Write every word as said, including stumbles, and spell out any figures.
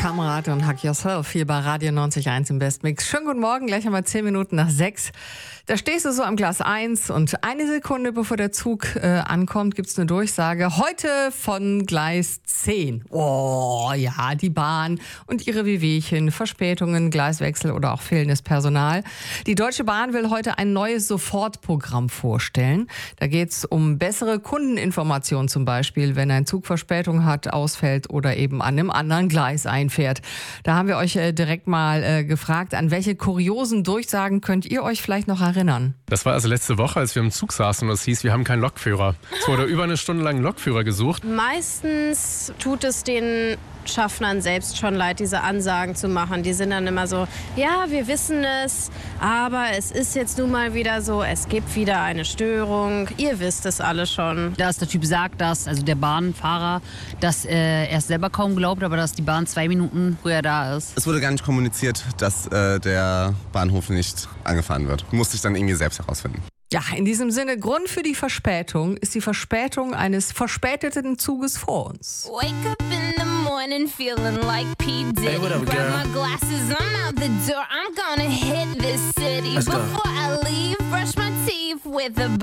Kamrat und Hack Yourself hier bei Radio neunzig Komma eins im Bestmix. Schönen guten Morgen, gleich einmal zehn Minuten nach sechs. Da stehst du so am Glas eins und eine Sekunde bevor der Zug äh, ankommt, gibt's eine Durchsage. Heute von Gleis zehn. Oh ja, die Bahn und ihre Wehwehchen, Verspätungen, Gleiswechsel oder auch fehlendes Personal. Die Deutsche Bahn will heute ein neues Sofortprogramm vorstellen. Da geht's um bessere Kundeninformation zum Beispiel, wenn ein Zug Verspätung hat, ausfällt oder eben an einem anderen Gleis einfährt. Da haben wir euch äh, direkt mal äh, gefragt, an welche kuriosen Durchsagen könnt ihr euch vielleicht noch erinnern? Das war also letzte Woche, als wir im Zug saßen und es hieß, wir haben keinen Lokführer. Es wurde über eine Stunde lang einen Lokführer gesucht. Meistens tut es den Schaffnern selbst schon leid, diese Ansagen zu machen. Die sind dann immer so, ja, wir wissen es, aber es ist jetzt nun mal wieder so, es gibt wieder eine Störung. Ihr wisst es alle schon. Dass der Typ sagt, dass, also der Bahnfahrer, dass äh, er es selber kaum glaubt, aber dass die Bahn zwei Minuten früher da ist. Es wurde gar nicht kommuniziert, dass äh, der Bahnhof nicht angefahren wird. Musste ich dann irgendwie selbst herausfinden. Ja, in diesem Sinne, Grund für die Verspätung ist die Verspätung eines verspäteten Zuges vor uns. Wake up in the morning feeling like P. Diddy. Hey, what up, Grab girl? my glasses, I'm out the door. I'm gonna hit this city. Let's go. Before I leave, brush my teeth with a